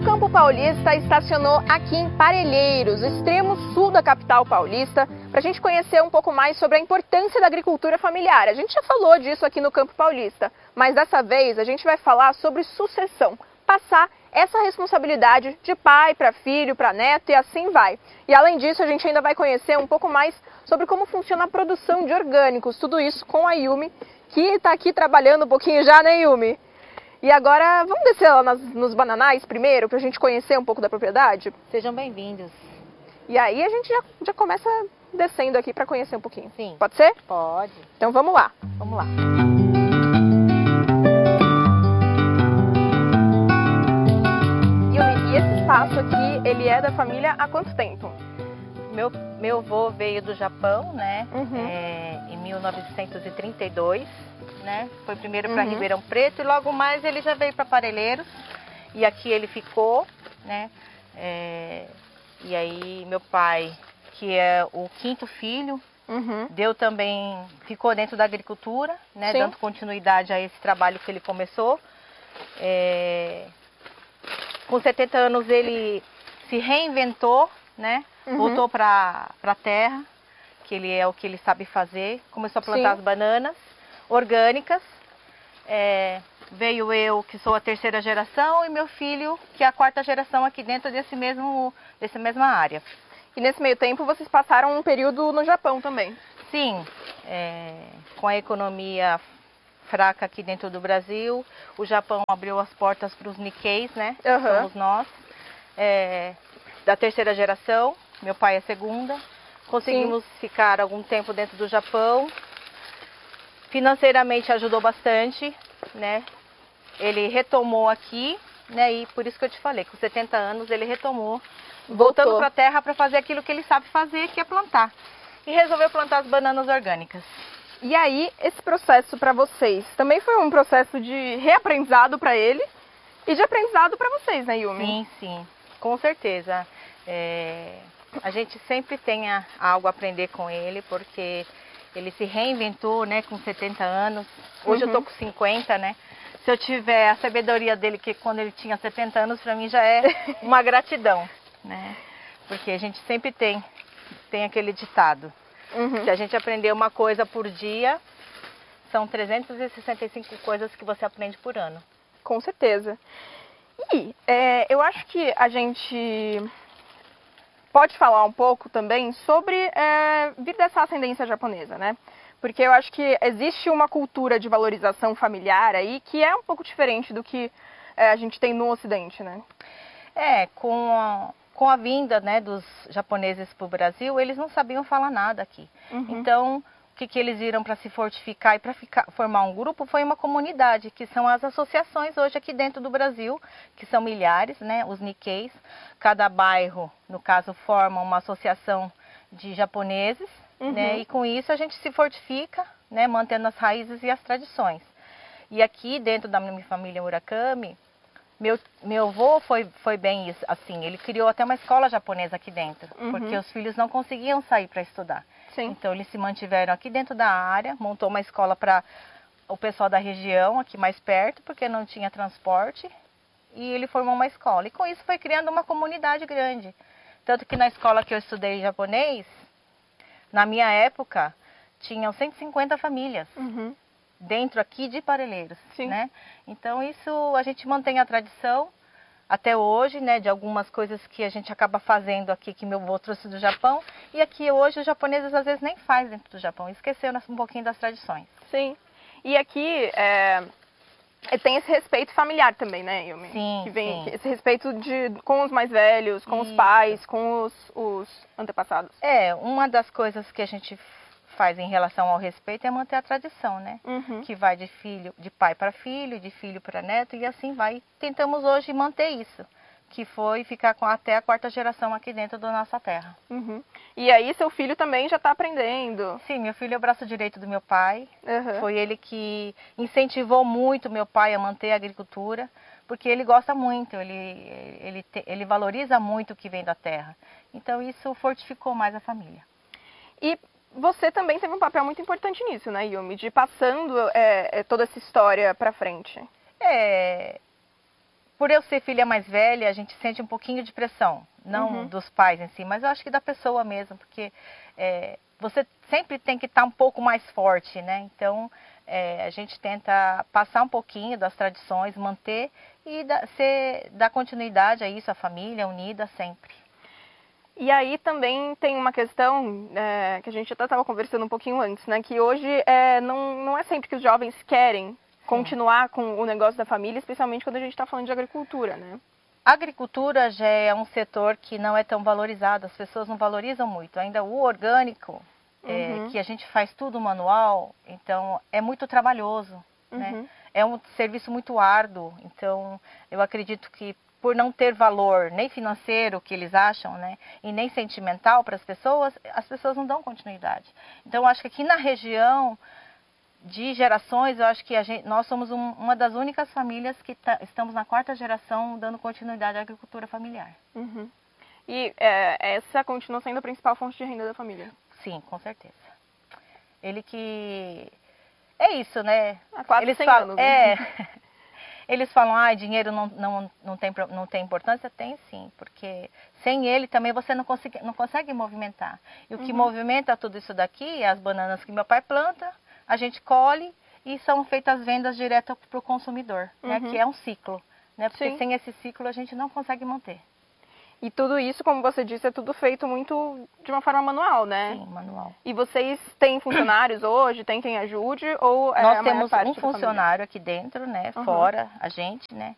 o Campo Paulista estacionou aqui em Parelheiros, extremo sul da capital paulista, para a gente conhecer um pouco mais sobre a importância da agricultura familiar. A gente já falou disso aqui no Campo Paulista, mas dessa vez a gente vai falar sobre sucessão, passar essa responsabilidade de pai para filho, para neto e assim vai. E além disso, a gente ainda vai conhecer um pouco mais sobre como funciona a produção de orgânicos, tudo isso com a Yumi, que está aqui trabalhando um pouquinho já, né, Yumi? E agora, vamos descer lá nos bananais primeiro, para a gente conhecer um pouco da propriedade? Sejam bem-vindos. E aí a gente já começa descendo aqui para conhecer um pouquinho. Sim. Pode ser? Pode. Então vamos lá. Vamos lá. Yumi, e esse espaço aqui, ele é da família há quanto tempo? Meu avô veio do Japão, né? Uhum. Em 1932, né? Foi primeiro para Ribeirão Preto e logo mais ele já veio para Parelheiros. E aqui ele ficou, né? E aí meu pai, que é o quinto filho, ficou dentro da agricultura, né? Sim. Dando continuidade a esse trabalho que ele começou. Com 70 anos ele se reinventou, né? Voltou para a terra, que ele é o que ele sabe fazer. Começou a plantar Sim. as bananas orgânicas. Veio eu, que sou a terceira geração, e meu filho, que é a quarta geração aqui dentro dessa mesma área. E nesse meio tempo vocês passaram um período no Japão também? Sim, com a economia fraca aqui dentro do Brasil, o Japão abriu as portas para os Nikkeis, né? Somos nós, da terceira geração, meu pai é a segunda. Conseguimos ficar algum tempo dentro do Japão. Financeiramente ajudou bastante, né? Ele retomou aqui, né? E por isso que eu te falei, com 70 anos ele retomou, voltando para a terra para fazer aquilo que ele sabe fazer, que é plantar. E resolveu plantar as bananas orgânicas. E aí, esse processo para vocês também foi um processo de reaprendizado para ele e de aprendizado para vocês, né, Yumi? Sim, sim, com certeza. A gente sempre tem algo a aprender com ele, porque ele se reinventou, né, com 70 anos. Hoje eu tô com 50, né? Se eu tiver a sabedoria dele, que quando ele tinha 70 anos, para mim já é uma gratidão, né? Porque a gente sempre tem aquele ditado. Se a gente aprender uma coisa por dia, são 365 coisas que você aprende por ano. Com certeza. E eu acho que a gente pode falar um pouco também sobre vir dessa ascendência japonesa, né? Porque eu acho que existe uma cultura de valorização familiar aí que é um pouco diferente do que a gente tem no Ocidente, né? Com a vinda, né, dos japoneses para o Brasil, eles não sabiam falar nada aqui. Então, o que eles viram para se fortificar e para formar um grupo foi uma comunidade, que são as associações hoje aqui dentro do Brasil, que são milhares, né, os Nikkeis. Cada bairro, no caso, forma uma associação de japoneses, né, e com isso a gente se fortifica, né, mantendo as raízes e as tradições. E aqui dentro da minha família Murakami, meu avô foi bem isso, assim, ele criou até uma escola japonesa aqui dentro, porque os filhos não conseguiam sair para estudar. Sim. Então eles se mantiveram aqui dentro da área, montou uma escola para o pessoal da região, aqui mais perto, porque não tinha transporte, e ele formou uma escola. E com isso foi criando uma comunidade grande. Tanto que na escola que eu estudei japonês, na minha época, tinham 150 famílias. Dentro aqui de Parelheiros, né? Então isso a gente mantém a tradição até hoje, né? De algumas coisas que a gente acaba fazendo aqui, que meu avô trouxe do Japão. E aqui hoje os japoneses às vezes nem fazem dentro do Japão, esqueceram um pouquinho das tradições. Sim. E aqui tem esse respeito familiar também, né, Yumi? Sim, que vem sim. esse respeito com os mais velhos, com os pais, com os antepassados. Uma das coisas que a gente faz em relação ao respeito é manter a tradição, né? Que vai de pai para filho, de filho para neto e assim vai. Tentamos hoje manter isso, que foi ficar até a quarta geração aqui dentro da nossa terra. E aí seu filho também já está aprendendo? Sim, meu filho é o braço direito do meu pai. Foi ele que incentivou muito meu pai a manter a agricultura, porque ele gosta muito, ele valoriza muito o que vem da terra. Então isso fortificou mais a família. E você também teve um papel muito importante nisso, né, Yumi? De passando toda essa história para frente. por eu ser filha mais velha, a gente sente um pouquinho de pressão, não dos pais em si, mas eu acho que da pessoa mesmo, porque você sempre tem que estar um pouco mais forte, né? Então, a gente tenta passar um pouquinho das tradições, manter e dar continuidade a isso, a família unida sempre. E aí também tem uma questão que a gente até estava conversando um pouquinho antes, né? Que hoje não é sempre que os jovens querem continuar com o negócio da família, especialmente quando a gente está falando de agricultura, né? A agricultura já é um setor que não é tão valorizado, as pessoas não valorizam muito. Ainda o orgânico, que a gente faz tudo manual, então é muito trabalhoso, né? É um serviço muito árduo, então eu acredito que por não ter valor nem financeiro, que eles acham, né, e nem sentimental para as pessoas não dão continuidade. Então eu acho que aqui na região de gerações, eu acho que nós somos uma das únicas famílias que estamos na 4ª geração dando continuidade à agricultura familiar. E essa continua sendo a principal fonte de renda da família? Sim, com certeza. Ele que... É isso, né? Há quase eles 100 falam, anos. Né? Eles falam, dinheiro não tem importância? Tem sim, porque sem ele também você não consegue movimentar. E o que movimenta tudo isso daqui é as bananas que meu pai planta, a gente colhe e são feitas as vendas direto para o consumidor, né? Que é um ciclo, né? Porque sem esse ciclo a gente não consegue manter. E tudo isso, como você disse, é tudo feito muito de uma forma manual, né? Sim, manual. E vocês têm funcionários hoje? Tem quem ajude? Ou nós temos um funcionário aqui dentro, né? Fora a gente, né?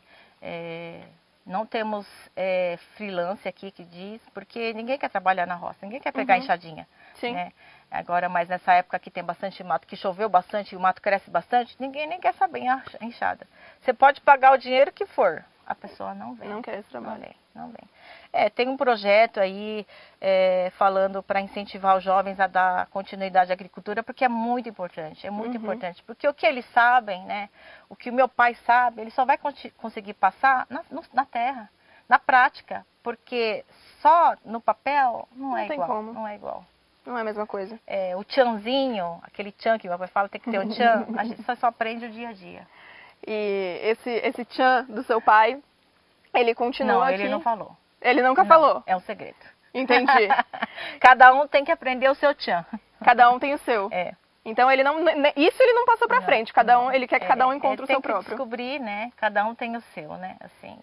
Não temos freelance aqui que diz, porque ninguém quer trabalhar na roça, ninguém quer pegar enxadinha. Sim. Né? Agora, mas nessa época que tem bastante mato, que choveu bastante e o mato cresce bastante, ninguém nem quer saber a enxada. Você pode pagar o dinheiro que for, a pessoa não vem. Não quer esse trabalho. Não vem. Tem um projeto aí falando para incentivar os jovens a dar continuidade à agricultura, porque é muito importante, importante. Porque o que eles sabem, né, o que o meu pai sabe, ele só vai conseguir passar na terra, na prática, porque só no papel não é igual. Não é igual. Não é a mesma coisa. O tchanzinho, aquele tchan que meu pai fala, tem que ter um tchan, a gente só aprende o dia a dia. E esse tchan do seu pai, ele continua aqui? Não, ele não falou. Ele nunca falou? É um segredo. Entendi. Cada um tem que aprender o seu tchan. Cada um tem o seu. Então ele não passou pra frente. Ele quer que cada um encontre o seu próprio. Tem que descobrir, né? Cada um tem o seu, né? Assim,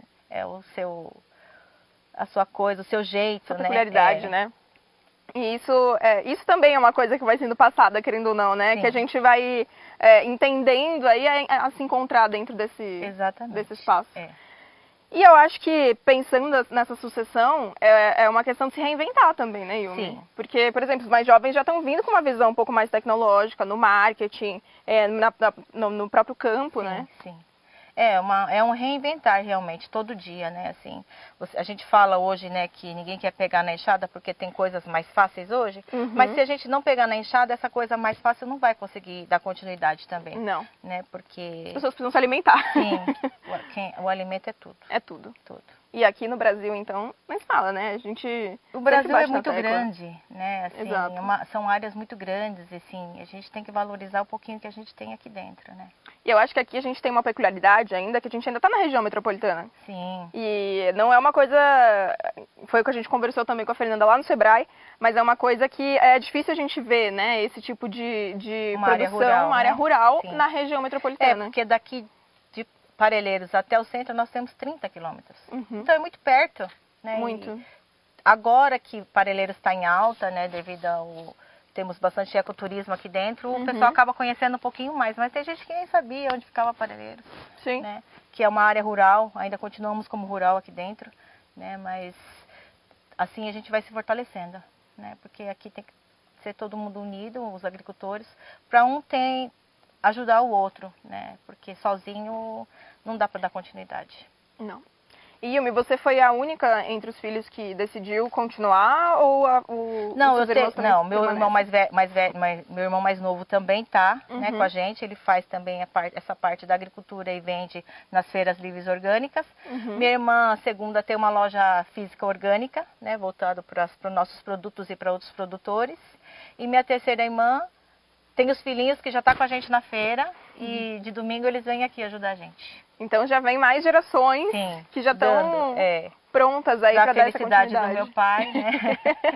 a sua coisa, o seu jeito, né? Peculiaridade, né? E isso também é uma coisa que vai sendo passada, querendo ou não, né? Sim. Que a gente vai entendendo aí a se encontrar dentro desse espaço. E eu acho que, pensando nessa sucessão, é uma questão de se reinventar também, né, Yumi? Sim. Porque, por exemplo, os mais jovens já estão vindo com uma visão um pouco mais tecnológica, no marketing, no próprio campo, né? Sim. É um reinventar realmente, todo dia, né, assim. A gente fala hoje, né, que ninguém quer pegar na enxada porque tem coisas mais fáceis hoje, mas se a gente não pegar na enxada, essa coisa mais fácil não vai conseguir dar continuidade também. Não. Né, porque... As pessoas precisam se alimentar. Sim, o alimento é tudo. É tudo. Tudo. E aqui no Brasil, então, nem se fala, né? O Brasil é muito grande, né? Assim, Exato. São áreas muito grandes, e assim, a gente tem que valorizar um pouquinho que a gente tem aqui dentro, né? E eu acho que aqui a gente tem uma peculiaridade ainda, que a gente ainda está na região metropolitana. Sim. E não é uma coisa... Foi o que a gente conversou também com a Fernanda lá no Sebrae, mas é uma coisa que é difícil a gente ver, né? Esse tipo de produção, uma área rural na região metropolitana. Porque daqui de Parelheiros até o centro nós temos 30 quilômetros. Então é muito perto, né? Muito. E agora que Parelheiros está em alta, né? Devido temos bastante ecoturismo aqui dentro, o pessoal acaba conhecendo um pouquinho mais, mas tem gente que nem sabia onde ficava Parelheiros. Sim. Né? Que é uma área rural, ainda continuamos como rural aqui dentro, né? Mas assim a gente vai se fortalecendo, né? Porque aqui tem que ser todo mundo unido, os agricultores, para ajudar o outro, né? Porque sozinho não dá para dar continuidade. Não. E Yumi, você foi a única entre os filhos que decidiu continuar ou meu irmão mais novo também tá, né, com a gente. Ele faz também essa parte da agricultura e vende nas feiras livres orgânicas. Minha irmã segunda tem uma loja física orgânica, né, voltado para os nossos produtos e para outros produtores. E minha terceira irmã tem os filhinhos que já tá com a gente na feira e de domingo eles vêm aqui ajudar a gente. Então já vem mais gerações Sim, que já estão prontas aí da para dar essa felicidade continuidade. do meu pai, né?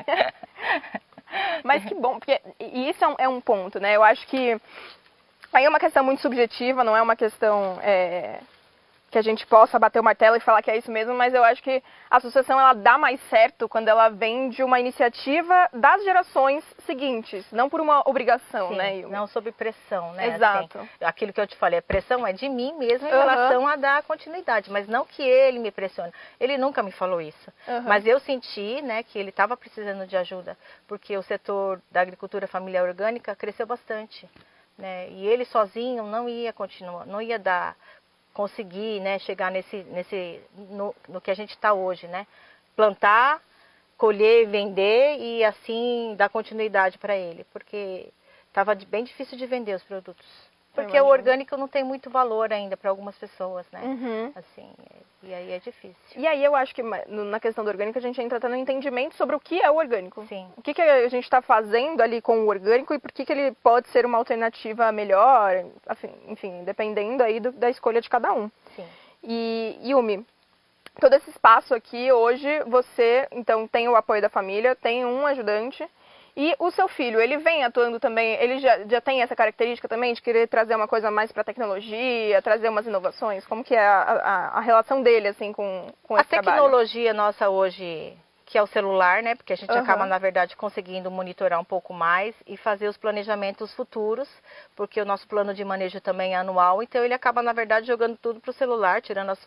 Mas que bom, porque isso é um ponto, né? Eu acho que aí é uma questão muito subjetiva, não é uma questão que a gente possa bater o martelo e falar que é isso mesmo, mas eu acho que a associação ela dá mais certo quando ela vem de uma iniciativa das gerações seguintes, não por uma obrigação, Sim, né? não sob pressão, né? Exato. Assim, aquilo que eu te falei, a pressão é de mim mesmo em relação a dar continuidade, mas não que ele me pressione. Ele nunca me falou isso, mas eu senti, né, que ele estava precisando de ajuda, porque o setor da agricultura familiar orgânica cresceu bastante, né? E ele sozinho não ia continuar, não ia conseguir, né, chegar no que a gente está hoje, né? Plantar, colher, vender e assim dar continuidade para ele, porque estava bem difícil de vender os produtos. Porque o orgânico não tem muito valor ainda para algumas pessoas, né? Assim, e aí é difícil. E aí eu acho que na questão do orgânico a gente entra tendo um entendimento sobre o que é o orgânico. Sim. O que a gente está fazendo ali com o orgânico e por que ele pode ser uma alternativa melhor, enfim, dependendo aí da escolha de cada um. Sim. E Yumi, todo esse espaço aqui hoje você então tem o apoio da família, tem um ajudante. E o seu filho, ele vem atuando também, ele já tem essa característica também de querer trazer uma coisa mais para a tecnologia, trazer umas inovações? Como que é a relação dele, assim, com esse trabalho? A tecnologia nossa hoje, que é o celular, né? Porque a gente acaba, na verdade, conseguindo monitorar um pouco mais e fazer os planejamentos futuros, porque o nosso plano de manejo também é anual, então ele acaba, na verdade, jogando tudo para o celular, tirando as